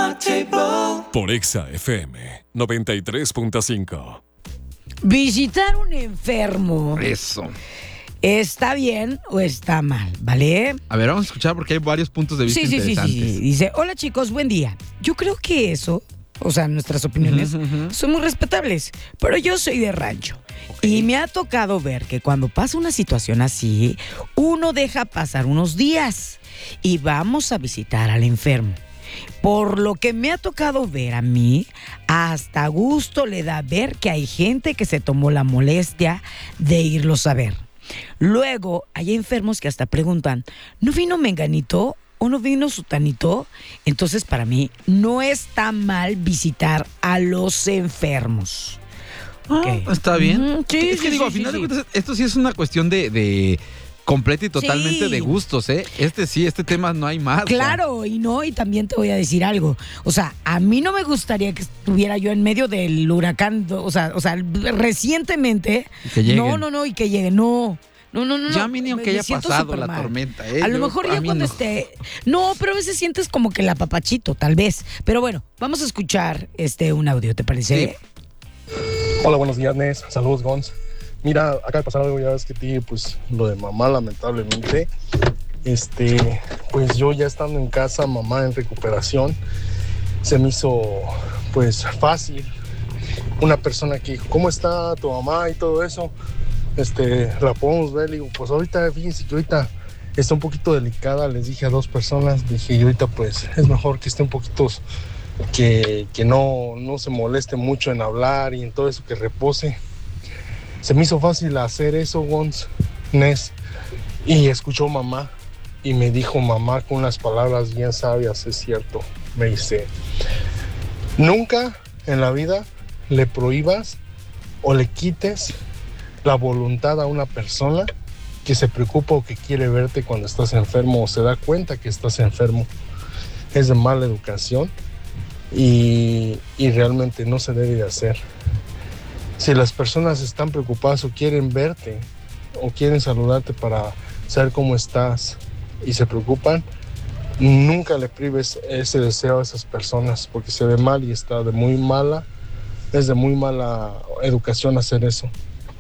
Por Exa FM 93.5. Visitar un enfermo. Eso. ¿Está bien o está mal? ¿Vale? A ver, vamos a escuchar porque hay varios puntos de vista interesantes. Sí. Dice, hola chicos, buen día. Yo creo que eso, o sea, nuestras opiniones son muy respetables, pero yo soy de rancho. Y me ha tocado ver que cuando pasa una situación así, uno deja pasar unos días y vamos a visitar al enfermo. Por lo que me ha tocado ver a mí, hasta gusto le da ver que hay gente que se tomó la molestia de irlos a ver. Luego hay enfermos que hasta preguntan, ¿no vino menganito o no vino sutanito? Entonces para mí no está mal visitar a los enfermos. Okay. Está bien. Sí, es que digo, al final de cuentas, esto sí es una cuestión de completa y totalmente de gustos, ¿eh? Este tema no hay más. Claro, y también te voy a decir algo. O sea, a mí no me gustaría que estuviera yo en medio del huracán, o sea, recientemente. Que lleguen. No, y que lleguen, no. Ya a mí ni aunque haya pasado la tormenta, ¿eh? A lo mejor ya cuando esté. No, pero a veces sientes como que el apapachito, tal vez. Pero bueno, vamos a escuchar un audio, ¿te parece? Sí. Hola, buenos días, Nes. Saludos, Gons. Mira, acaba de pasar algo, ya ves que ti, pues lo de mamá, lamentablemente. Pues yo ya estando en casa, mamá en recuperación, se me hizo pues fácil. Una persona que dijo, ¿cómo está tu mamá? Y todo eso, la podemos ver. Le digo, pues ahorita, fíjense que ahorita está un poquito delicada. Les dije a 2 personas, dije, y ahorita pues es mejor que esté un poquito, que no se moleste mucho en hablar y en todo eso, que repose. Se me hizo fácil hacer eso, Gons, Nes, y escuchó mamá y me dijo mamá con unas palabras bien sabias, es cierto, me dice, nunca en la vida le prohíbas o le quites la voluntad a una persona que se preocupa o que quiere verte cuando estás enfermo o se da cuenta que estás enfermo. Es de mala educación y realmente no se debe de hacer. Si las personas están preocupadas o quieren verte o quieren saludarte para saber cómo estás y se preocupan, nunca le prives ese deseo a esas personas porque se ve mal y es de muy mala educación hacer eso.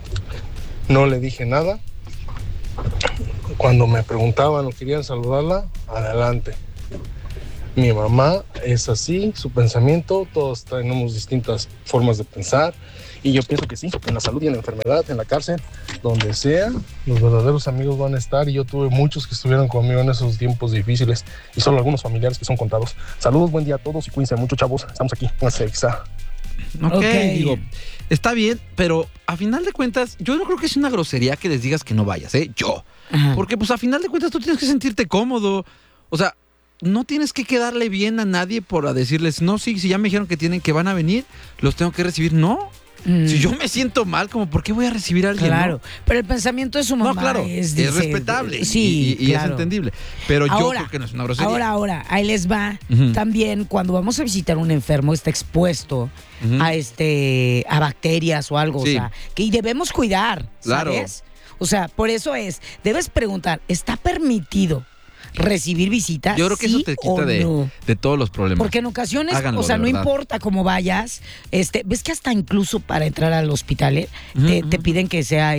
No le dije nada. Cuando me preguntaban o querían saludarla, adelante. Mi mamá es así, su pensamiento, todos tenemos distintas formas de pensar y yo pienso que sí, en la salud y en la enfermedad, en la cárcel, donde sea, los verdaderos amigos van a estar y yo tuve muchos que estuvieron conmigo en esos tiempos difíciles y solo algunos familiares que son contados. Saludos, buen día a todos y cuídense mucho, chavos, estamos aquí en Exa. Ok, digo, está bien, pero a final de cuentas, yo no creo que es una grosería que les digas que no vayas, yo. Ajá. Porque pues a final de cuentas tú tienes que sentirte cómodo, o sea, no tienes que quedarle bien a nadie por decirles, no, sí, si ya me dijeron que van a venir, los tengo que recibir, no. Si yo me siento mal, como ¿por qué voy a recibir a alguien? Claro, ¿no? Pero el pensamiento de su mamá claro, es respetable y claro. Es entendible. Pero yo creo que no es una grosería. Ahora, ahí les va. También cuando vamos a visitar a un enfermo está expuesto a bacterias o algo, o sea, que debemos cuidar, ¿sabes? Claro. O sea, por eso debes preguntar, ¿está permitido recibir visitas? Yo creo que eso te quita de todos los problemas. Porque en ocasiones, háganlo, o sea, no importa cómo vayas, ves que hasta incluso para entrar al hospital te piden que sea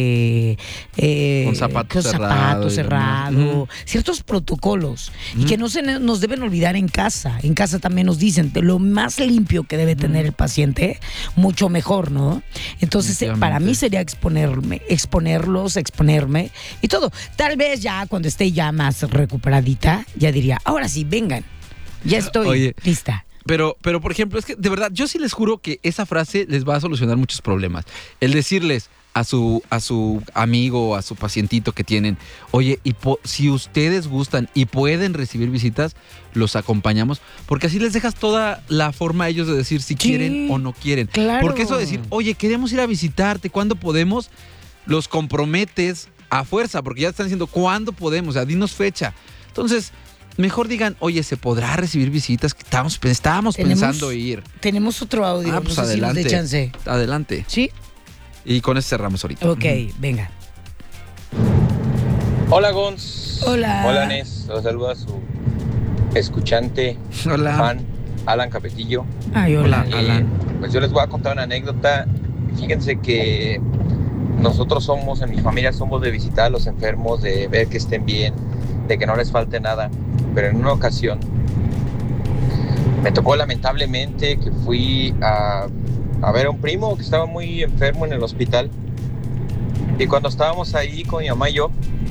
con zapato cerrado, ciertos protocolos y que no se nos deben olvidar en casa. En casa también nos dicen lo más limpio que debe tener el paciente, mucho mejor, ¿no? Entonces, para mí sería exponerme y todo. Tal vez ya cuando esté ya más recuperadita, ya diría, ahora sí, vengan, ya estoy lista. Pero, por ejemplo, es que de verdad, yo sí les juro que esa frase les va a solucionar muchos problemas. El decirles a su amigo, a su pacientito que tienen, oye, si ustedes gustan y pueden recibir visitas, los acompañamos, porque así les dejas toda la forma a ellos de decir si quieren o no quieren. Claro. Porque eso de decir, oye, queremos ir a visitarte, ¿cuándo podemos? Los comprometes a fuerza, porque ya están diciendo ¿cuándo podemos? O sea, dinos fecha. Entonces, mejor digan, oye, ¿se podrá recibir visitas? Estábamos pensando ir. Tenemos otro audio. Pues no sé adelante. Si nos dé chance. Adelante. ¿Sí? Y con eso cerramos ahorita. Ok, venga. Hola, Gons. Hola. Hola, Nes. Los saluda su escuchante, hola. fan. Alan Capetillo. Ay, hola. Alan. Pues yo les voy a contar una anécdota. Fíjense que nosotros en mi familia somos de visitar a los enfermos, de ver que estén bien, de que no les falte nada. Pero en una ocasión me tocó lamentablemente que fui a ver a un primo que estaba muy enfermo en el hospital. Y cuando estábamos ahí con mi mamá y yo,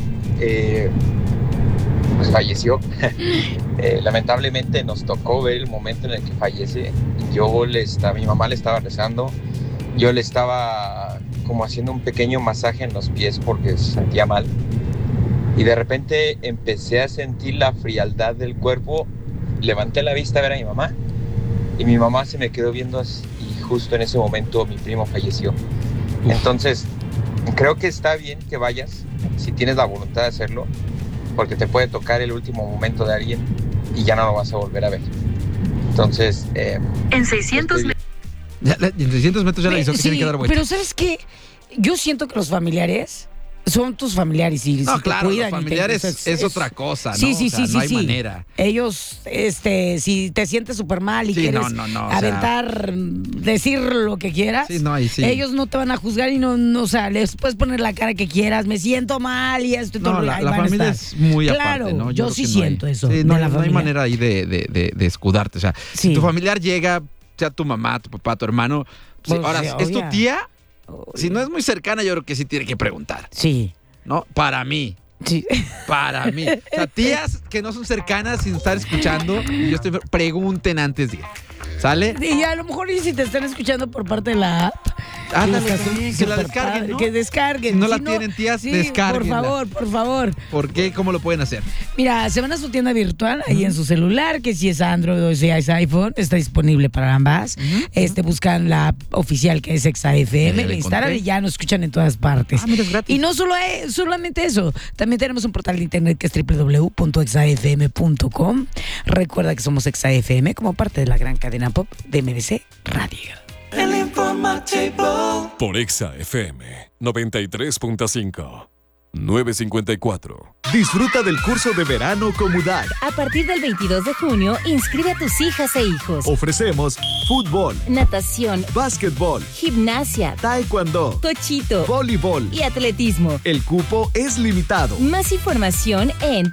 pues falleció. Lamentablemente nos tocó ver el momento en el que fallece. Mi mamá le estaba rezando, yo le estaba como haciendo un pequeño masaje en los pies porque se sentía mal. Y de repente empecé a sentir la frialdad del cuerpo. Levanté la vista a ver a mi mamá y mi mamá se me quedó viendo así, y justo en ese momento mi primo falleció. Entonces creo que está bien que vayas si tienes la voluntad de hacerlo, porque te puede tocar el último momento de alguien y ya no lo vas a volver a ver. Entonces en 600 metros. En 600 metros ya le avisó que tiene que dar vuelta. Pero ¿sabes qué? Yo siento que los familiares son tus familiares y No, si claro, te cuidan los familiares es otra cosa, ¿no? Sí, no hay manera. Ellos, si te sientes súper mal y Sí, quieres no, aventar, decir lo que quieras, Sí, no, ahí sí. ellos no te van a juzgar y no, o sea, les puedes poner la cara que quieras, me siento mal y esto y todo. No, la ahí van a familia estar. es muy Claro, aparte, ¿no? yo creo sí que no hay. siento eso. Sí, de no la hay familia. manera ahí de escudarte. O sea, Sí. si tu familiar llega, sea tu mamá, tu papá, tu hermano, Pues, ahora, sí, ¿es tu obvio. tía? Si no es muy cercana, yo creo que sí tiene que preguntar, Sí, ¿no? Para mí. sí. Para mí. O sea, tías que no son cercanas sin estar escuchando, y yo estoy pregunten antes de ir. ¿Sale? Y a lo mejor y si te están escuchando por parte de la app, Ándale, está también, que la súper descarguen, padre, ¿no? que descarguen. Si no la tienen, tías, sí, descárguenla. Por favor. ¿Por qué? ¿Cómo lo pueden hacer? Mira, se van a su tienda virtual ahí en su celular, que si es Android o si es iPhone, está disponible para ambas. Buscan la app oficial que es ExaFM, Ya la la instalan encontré. y ya nos escuchan en todas partes. Ah, mira, es gratis. Y no solamente eso, también tenemos un portal de internet que es www.exafm.com. Recuerda que somos ExaFM como parte de la gran cadena pop de MBC Radio. Por Exa FM 93.5. 954. Disfruta del curso de verano Comudac. A partir del 22 de junio, inscribe a tus hijas e hijos. Ofrecemos fútbol, Natación, básquetbol, gimnasia, taekwondo, tochito voleibol. y atletismo. El cupo es limitado. Más información en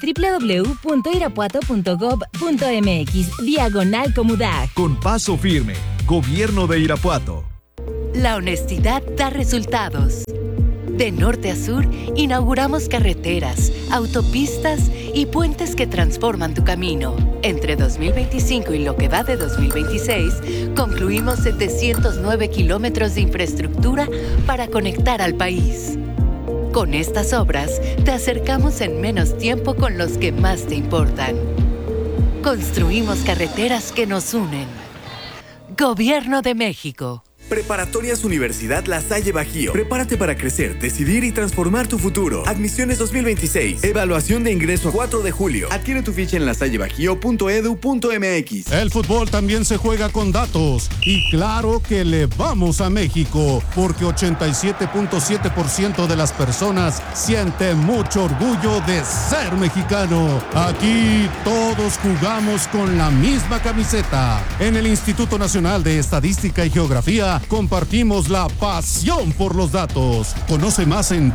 www.irapuato.gov.mx/Comudac. Con paso firme. Gobierno de Irapuato. La honestidad da resultados. De norte a sur, inauguramos carreteras, autopistas y puentes que transforman tu camino. Entre 2025 y lo que va de 2026, concluimos 709 kilómetros de infraestructura para conectar al país. Con estas obras, te acercamos en menos tiempo con los que más te importan. Construimos carreteras que nos unen. Gobierno de México. Preparatorias Universidad La Salle Bajío. Prepárate para crecer, decidir y transformar tu futuro. Admisiones 2026. Evaluación de ingreso 4 de julio. Adquiere tu ficha en lasallebajío.edu.mx. El fútbol también se juega con datos. Y claro que le vamos a México, porque 87.7% de las personas siente mucho orgullo de ser mexicano. Aquí todos jugamos con la misma camiseta. En el Instituto Nacional de Estadística y Geografía compartimos la pasión por los datos. Conoce más en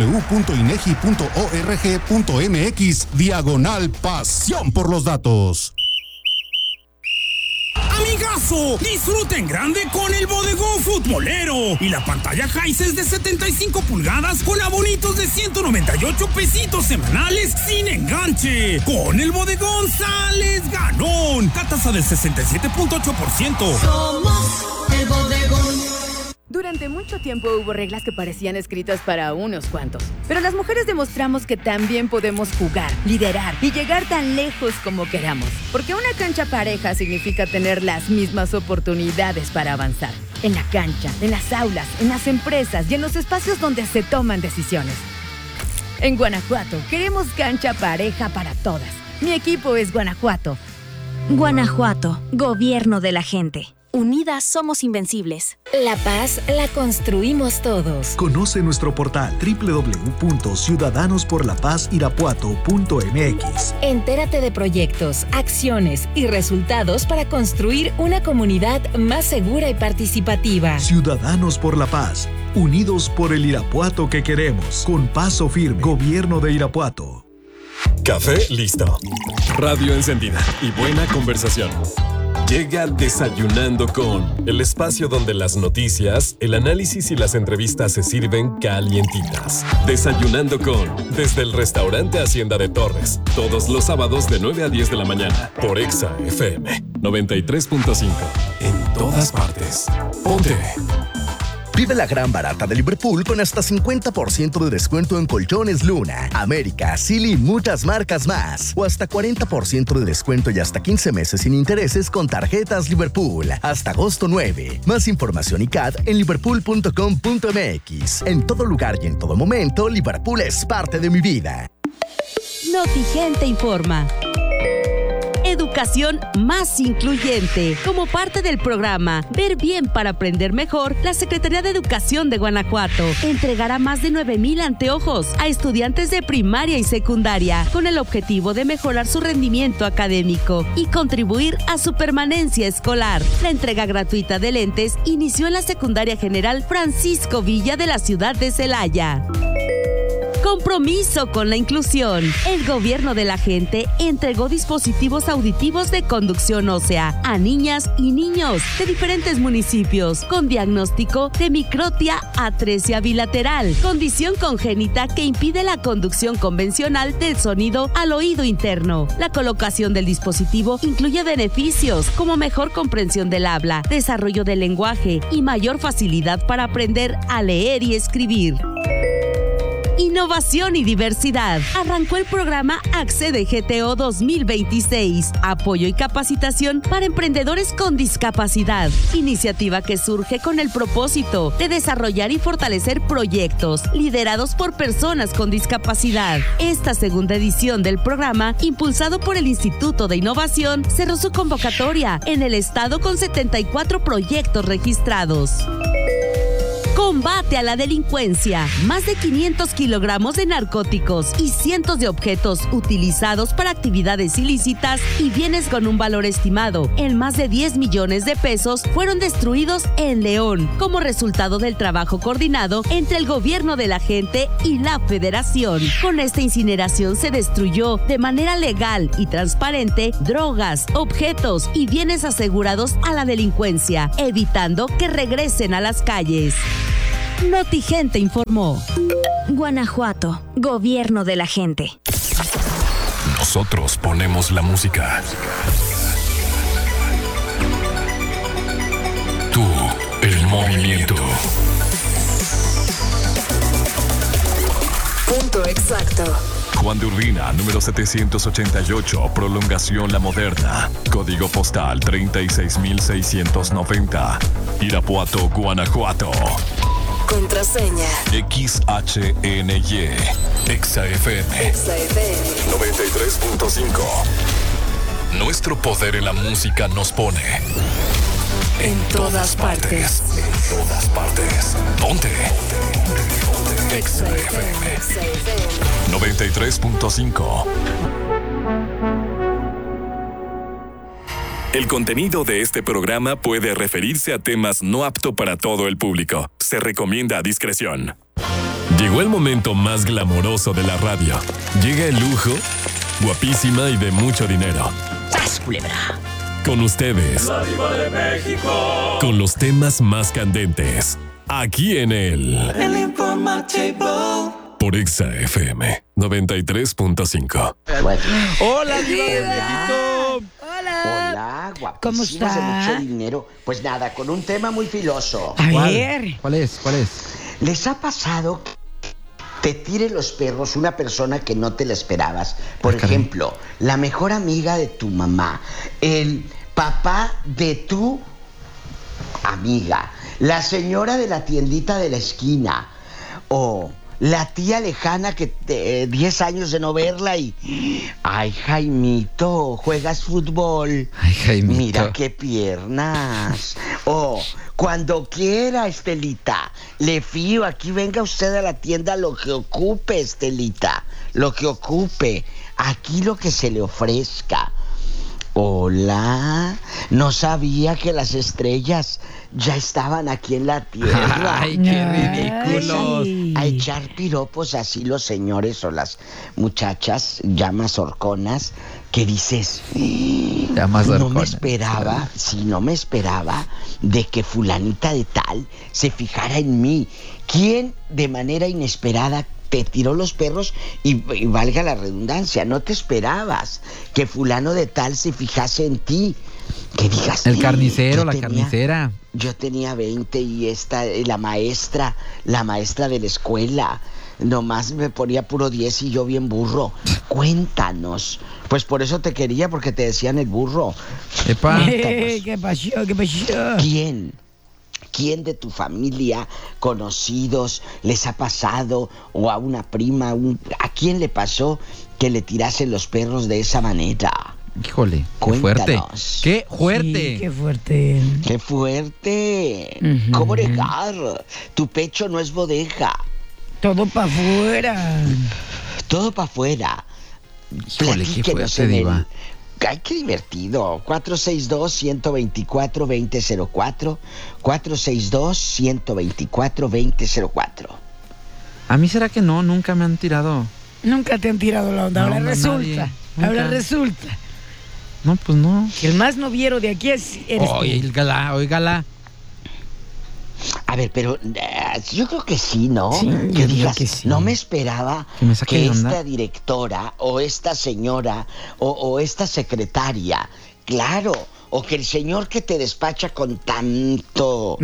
www.inegi.org.mx/pasión por los datos. ¡Amigazo! Disfruta en grande con el bodegón futbolero y la pantalla Hisense de 75 pulgadas con abonitos de 198 pesitos semanales sin enganche. Con el bodegón sales ganón. Tasa del 67.8%. Somos el bodegón. Durante mucho tiempo hubo reglas que parecían escritas para unos cuantos. Pero las mujeres demostramos que también podemos jugar, liderar y llegar tan lejos como queramos. Porque una cancha pareja significa tener las mismas oportunidades para avanzar. En la cancha, en las aulas, en las empresas y en los espacios donde se toman decisiones. En Guanajuato queremos cancha pareja para todas. Mi equipo es Guanajuato. Guanajuato, Gobierno de la gente. Unidas somos invencibles. La paz la construimos todos. Conoce nuestro portal www.ciudadanosporlapazirapuato.mx. Entérate de proyectos, acciones y resultados para construir una comunidad más segura y participativa. Ciudadanos por la Paz, unidos por el Irapuato que queremos. Con paso firme, Gobierno de Irapuato. Café listo. Radio encendida y buena conversación. Llega Desayunando con, el espacio donde las noticias, el análisis y las entrevistas se sirven calientitas. Desayunando con, desde el restaurante Hacienda de Torres, todos los sábados de 9 a 10 de la mañana, por Exa FM 93.5. En todas partes. Ponte. Vive la gran barata de Liverpool con hasta 50% de descuento en colchones Luna, América, Silly y muchas marcas más. O hasta 40% de descuento y hasta 15 meses sin intereses con tarjetas Liverpool. Hasta agosto 9. Más información y CAD en liverpool.com.mx. En todo lugar y en todo momento, Liverpool es parte de mi vida. Notigente informa. Educación más incluyente. Como parte del programa Ver Bien para Aprender Mejor, la Secretaría de Educación de Guanajuato entregará más de 9,000 anteojos a estudiantes de primaria y secundaria con el objetivo de mejorar su rendimiento académico y contribuir a su permanencia escolar. La entrega gratuita de lentes inició en la Secundaria General Francisco Villa de la ciudad de Celaya. Compromiso con la inclusión. El gobierno de la gente entregó dispositivos auditivos de conducción ósea a niñas y niños de diferentes municipios con diagnóstico de microtia atresia bilateral, condición congénita que impide la conducción convencional del sonido al oído interno. La colocación del dispositivo incluye beneficios como mejor comprensión del habla, desarrollo del lenguaje y mayor facilidad para aprender a leer y escribir. Innovación y diversidad. Arrancó el programa Accede GTO 2026. Apoyo y capacitación para emprendedores con discapacidad. Iniciativa que surge con el propósito de desarrollar y fortalecer proyectos liderados por personas con discapacidad. Esta segunda edición del programa, impulsado por el Instituto de Innovación, cerró su convocatoria en el estado con 74 proyectos registrados. Combate a la delincuencia. Más de 500 kilogramos de narcóticos y cientos de objetos utilizados para actividades ilícitas y bienes con un valor estimado en más de 10 millones de pesos fueron destruidos en León como resultado del trabajo coordinado entre el gobierno de la gente y la Federación. Con esta incineración se destruyó de manera legal y transparente drogas, objetos y bienes asegurados a la delincuencia, evitando que regresen a las calles. Notigente informó. Guanajuato, gobierno de la gente. Nosotros ponemos la música. Tú, el movimiento. Punto exacto. Juan de Urbina, número 788, prolongación La Moderna. Código postal 36690. Irapuato, Guanajuato. Contraseña. XHNY. Exa FM. 93.5. Nuestro poder en la música nos pone en todas partes. En todas partes. Ponte. Exa FM 93.5. El contenido de este programa puede referirse a temas no apto para todo el público. Se recomienda discreción. Llegó el momento más glamoroso de la radio. Llega el lujo, guapísima y de mucho dinero. ¡Sas, culebra! Con ustedes. ¡La Diva de México! Con los temas más candentes. Aquí en el Informativo. Por Exa FM 93.5. Hola, Diva de México. Hola, guapísimos ¿Cómo de está? mucho dinero. Pues nada, con un tema muy filoso. A ver. ¿Cuál es? ¿Les ha pasado que te tire los perros una persona que no te la esperabas? Por ejemplo, la mejor amiga de tu mamá, el papá de tu amiga, la señora de la tiendita de la esquina o la tía lejana que 10 años de no verla y... Ay, Jaimito, ¿juegas fútbol? Ay, Jaimito. Mira qué piernas. Oh, cuando quiera, Estelita. Le fío, aquí venga usted a la tienda lo que ocupe, Estelita. Lo que ocupe. Aquí lo que se le ofrezca. Hola, no sabía que las estrellas ya estaban aquí en la tierra. Ay, qué ridículos. A echar piropos así los señores o las muchachas ya más horconas que dices, no me esperaba, no me esperaba de que fulanita de tal se fijara en mí. ¿Quién de manera inesperada te tiró los perros? Y valga la redundancia, no te esperabas que fulano de tal se fijase en ti. Que digas, el carnicero, la carnicera. Yo tenía 20 y la maestra de la escuela, nomás me ponía puro 10 y yo bien burro. Cuéntanos. Pues por eso te quería, porque te decían el burro. Epa. ¿Qué pasó? ¿Quién de tu familia, conocidos, les ha pasado, o a una prima, a quién le pasó que le tirasen los perros de esa manera? Híjole, qué fuerte. ¡Qué fuerte! Sí, qué fuerte. ¡Qué fuerte! ¿Cómo negar? Tu pecho no es bodega. Todo para afuera. Todo para afuera. Híjole, qué fuerte, diva. Ay, qué divertido. 462-124-2004. 462-124-2004. ¿A mí será que no? Nunca me han tirado. Nunca te han tirado la onda. Ahora resulta. Ahora resulta. No, pues no. Que el más noviero de aquí eres tú. Óigala. A ver, pero yo creo que sí, ¿no? Sí, que digas, que sí. No me esperaba que esta directora o esta señora o esta secretaria, claro, o que el señor que te despacha con tanto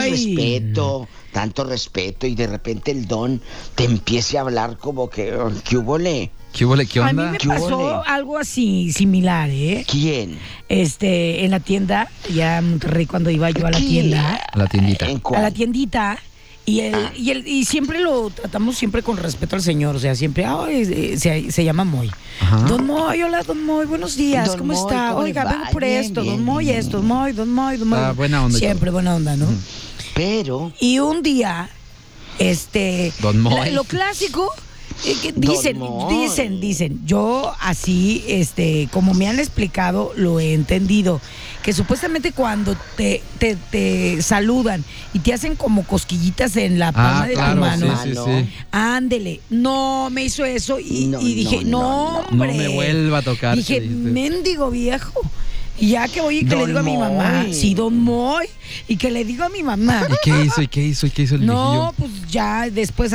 respeto y de repente el don te empiece a hablar como que, ¿qué hubole? ¿Qué onda? A mí me pasó algo así similar, ¿eh? ¿Quién? En la tienda, ya en Monterrey, cuando iba yo a la tienda. A la tiendita. A la tiendita. Y siempre lo tratamos siempre con respeto al señor, o sea, siempre, se llama Moy. Ajá. Don Moy, hola Don Moy, buenos días, Don ¿cómo Moy, está? ¿cómo Oiga, le va? vengo por Bien, esto, bien, Don Moy, bien. esto, Don Moy. Buena onda. Siempre buena onda, ¿no? Pero... Y un día, Don Moy. lo clásico... que dicen, yo así, como me han explicado, lo he entendido, que supuestamente cuando te saludan y te hacen como cosquillitas en la palma de tu mano, sí. ándele, no me hizo eso y dije, no, hombre, no me vuelva a tocar. Dije, mendigo viejo. Y ya que voy y que le digo a mi mamá, sí, Don Moy, y que le digo a mi mamá. ¿Y qué hizo? ¿Y qué hizo el No, viejillo? pues ya después